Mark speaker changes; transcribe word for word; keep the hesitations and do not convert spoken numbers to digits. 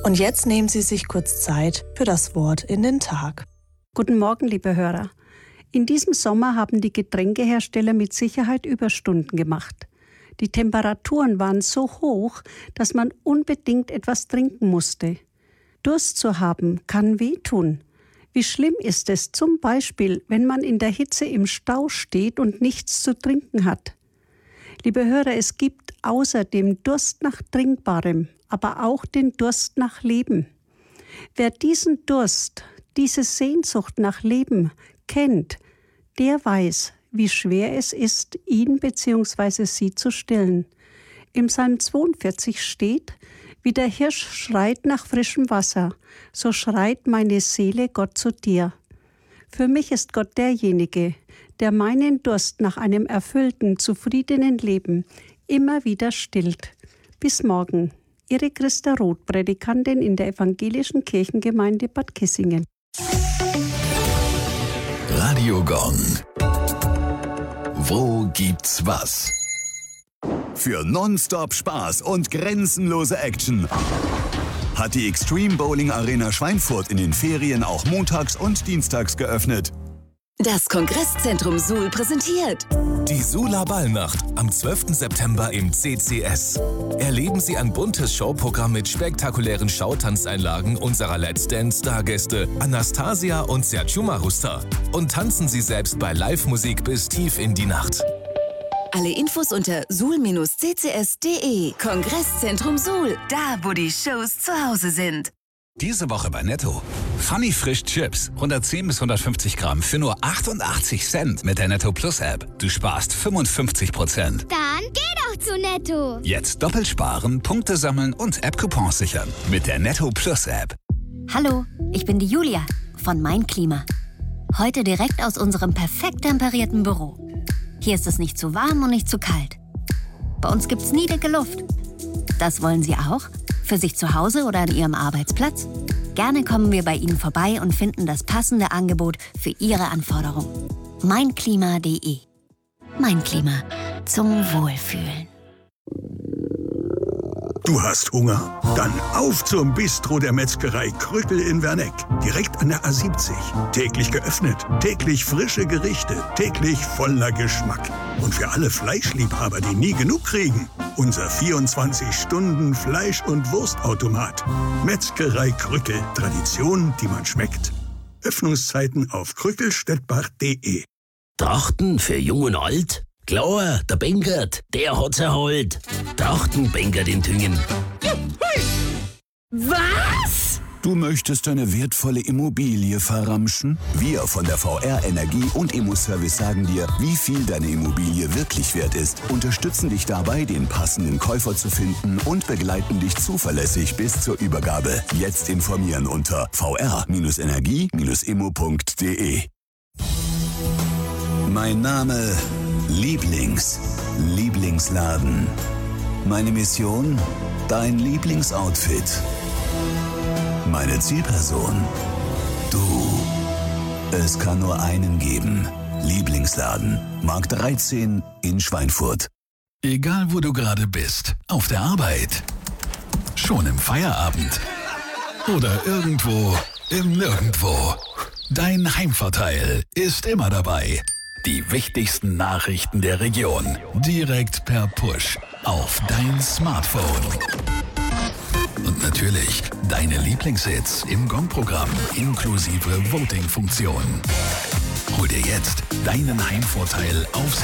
Speaker 1: Und jetzt nehmen Sie sich kurz Zeit für das Wort in den Tag.
Speaker 2: Guten Morgen, liebe Hörer. In diesem Sommer haben die Getränkehersteller mit Sicherheit Überstunden gemacht. Die Temperaturen waren so hoch, dass man unbedingt etwas trinken musste. Durst zu haben kann wehtun. Wie schlimm ist es zum Beispiel, wenn man in der Hitze im Stau steht und nichts zu trinken hat? Liebe Hörer, es gibt außer dem Durst nach Trinkbarem, aber auch den Durst nach Leben. Wer diesen Durst, diese Sehnsucht nach Leben kennt, der weiß, wie schwer es ist, ihn bzw. sie zu stillen. Im Psalm zweiundvierzig steht: Wie der Hirsch schreit nach frischem Wasser, so schreit meine Seele Gott zu dir. Für mich ist Gott derjenige, der meinen Durst nach einem erfüllten, zufriedenen Leben immer wieder stillt. Bis morgen. Ihre Christa Roth, Prädikantin in der evangelischen Kirchengemeinde Bad Kissingen.
Speaker 3: Radio Gong. Wo gibt's was? Für nonstop Spaß und grenzenlose Action hat die Extreme Bowling Arena Schweinfurt in den Ferien auch montags und dienstags geöffnet.
Speaker 4: Das Kongresszentrum Suhl präsentiert
Speaker 5: die Suhler Ballnacht am zwölften September im C C S. Erleben Sie ein buntes Showprogramm mit spektakulären Schautanzeinlagen unserer Let's Dance-Stargäste Anastasia und Sergio Marusta. Und tanzen Sie selbst bei Live-Musik bis tief in die Nacht.
Speaker 4: Alle Infos unter suhl Bindestrich c c s punkt de. Kongresszentrum Suhl, da wo die Shows zu Hause sind.
Speaker 6: Diese Woche bei Netto. Funny Frisch Chips. hundertzehn bis hundertfünfzig Gramm für nur achtundachtzig Cent mit der Netto Plus App. Du sparst fünfundfünfzig Prozent.
Speaker 7: Dann geh doch zu Netto.
Speaker 6: Jetzt doppelt sparen, Punkte sammeln und App-Coupons sichern. Mit der Netto Plus App.
Speaker 8: Hallo, ich bin die Julia von Mein Klima. Heute direkt aus unserem perfekt temperierten Büro. Hier ist es nicht zu warm und nicht zu kalt. Bei uns gibt's nie dicke Luft. Das wollen Sie auch? Für sich zu Hause oder an Ihrem Arbeitsplatz? Gerne kommen wir bei Ihnen vorbei und finden das passende Angebot für Ihre Anforderungen. meinklima punkt de. Mein Klima. Zum Wohlfühlen.
Speaker 9: Du hast Hunger? Dann auf zum Bistro der Metzgerei Krückel in Werneck. Direkt an der A siebzig. Täglich geöffnet, täglich frische Gerichte, täglich voller Geschmack. Und für alle Fleischliebhaber, die nie genug kriegen, unser vierundzwanzig Stunden Fleisch- und Wurstautomat. Metzgerei Krückel. Tradition, die man schmeckt. Öffnungszeiten auf krückelstettbach punkt de.
Speaker 10: Trachten für Jung und Alt? Klar, der Bengert, der hat's erholt. Trachten Bengert in Tüngen.
Speaker 3: Was? Du möchtest deine wertvolle Immobilie verramschen? Wir von der V R Energie und Immo-Service sagen dir, wie viel deine Immobilie wirklich wert ist, unterstützen dich dabei, den passenden Käufer zu finden und begleiten dich zuverlässig bis zur Übergabe. Jetzt informieren unter v r Energie immo punkt de. Mein Name Lieblings, Lieblingsladen. Meine Mission? Dein Lieblingsoutfit. Meine Zielperson? Du. Es kann nur einen geben. Lieblingsladen. Markt dreizehn in Schweinfurt.
Speaker 5: Egal wo du gerade bist, auf der Arbeit, schon im Feierabend oder irgendwo im Nirgendwo. Dein Heimvorteil ist immer dabei. Die wichtigsten Nachrichten der Region direkt per Push auf dein Smartphone. Und natürlich deine Lieblingshits im Gong-Programm inklusive Voting-Funktion. Hol dir jetzt deinen Heimvorteil aufs